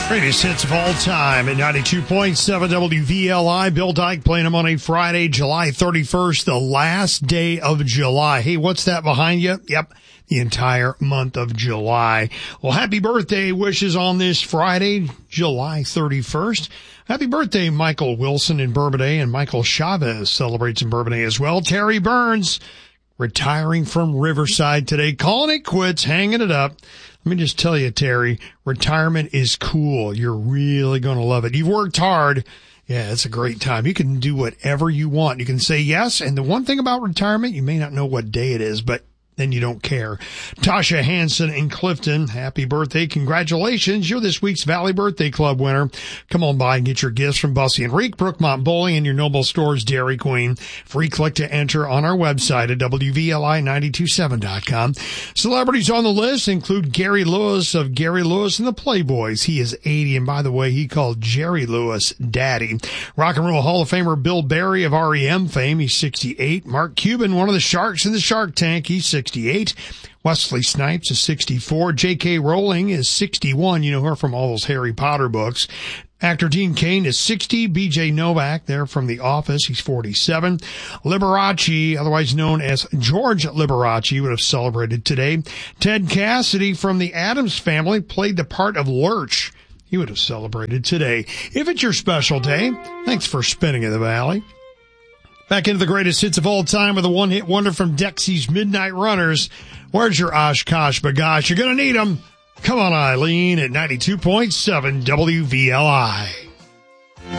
Greatest hits of all time at 92.7 WVLI. Bill Dyke playing them on a Friday, July 31st, the last day of July. Hey, what's that behind you? Yep, the entire month of July. Well, happy birthday wishes on this Friday, July 31st. Happy birthday, Michael Wilson in Bourbonnais, and Michael Chavez celebrates in Bourbonnais as well. Terry Burns retiring from Riverside today, calling it quits, hanging it up. Let me just tell you, Terry, retirement is cool. You're really going to love it. You've worked hard. Yeah, it's a great time. You can do whatever you want. You can say yes. And the one thing about retirement, you may not know what day it is, but then you don't care. Tasha Hanson in Clifton, happy birthday. Congratulations. You're this week's Valley Birthday Club winner. Come on by and get your gifts from Bussy and Reek, Brookmont Bowling, and your Noble Stores Dairy Queen. Free click to enter on our website at WVLI927.com. Celebrities on the list include Gary Lewis of Gary Lewis and the Playboys. He is 80, and by the way, he called Jerry Lewis Daddy. Rock and Roll Hall of Famer Bill Berry of REM fame. He's 68. Mark Cuban, one of the sharks in the Shark Tank. He's 68. Wesley Snipes is 64. J.K. Rowling is 61. You know her from all those Harry Potter books. Actor Dean Cain is 60. B.J. Novak, there from The Office, he's 47. Liberace, otherwise known as George Liberace, would have celebrated today. Ted Cassidy from The Addams Family played the part of Lurch. He would have celebrated today. If it's your special day, thanks for spinning in the Valley. Back into the greatest hits of all time with a one-hit wonder from Dexy's Midnight Runners. Where's your Oshkosh Bagosh? You're going to need them. Come on, Eileen, at 92.7 WVLI.